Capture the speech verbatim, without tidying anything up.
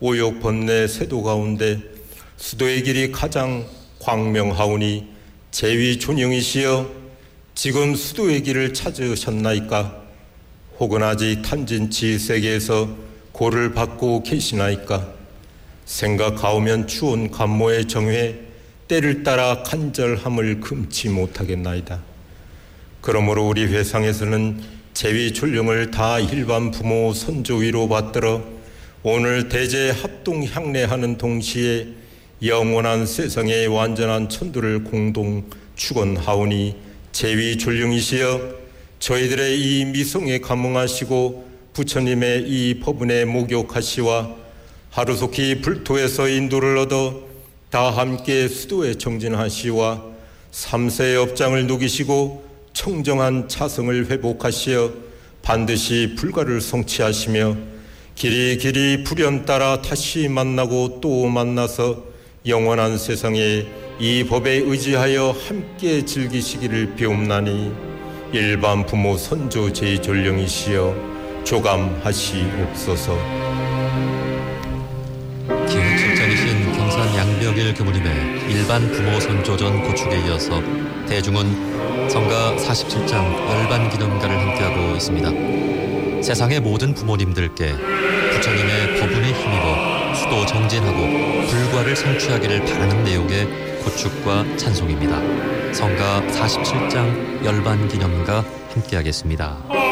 오욕 번뇌 세도 가운데 수도의 길이 가장 광명하오니 제위 존영이시여 지금 수도의 길을 찾으셨나이까? 혹은 아직 탄진치 세계에서 고를 받고 계시나이까? 생각하오면 추운 간모의 정회 때를 따라 간절함을 금치 못하겠나이다. 그러므로 우리 회상에서는 제위 존령을 다 일반 부모 선조 위로 받들어 오늘 대제 합동 향례하는 동시에 영원한 세상의 완전한 천도를 공동 축원하오니 제위 존령이시여 저희들의 이 미성에 감응하시고 부처님의 이 법운에 목욕하시와 하루속히 불토에서 인도를 얻어 다 함께 수도에 정진하시와 삼세의 업장을 누기시고 청정한 차성을 회복하시어 반드시 불가를 성취하시며 길이 길이 불연 따라 다시 만나고 또 만나서 영원한 세상에 이 법에 의지하여 함께 즐기시기를 비옵나니 일반 부모 선조 제존령이시여 조감하시옵소서. 기획실장이신 경산 양벽일 교무님의 일반 부모 선조전 고축에 이어서 대중은 성가 사십칠 장 열반기념가를 함께하고 있습니다. 세상의 모든 부모님들께 부처님의 법운에 힘입어 수도 정진하고 불과를 성취하기를 바라는 내용의 고축과 찬송입니다. 성가 사십칠 장 열반기념가 함께하겠습니다.